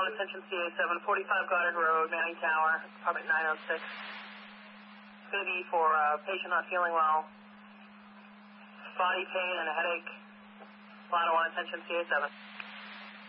want attention CA7, 45 Goddard Road, Manning Tower, apartment 906. It's going to be for a patient not feeling well. Body pain and a headache. Line 1, attention CA7.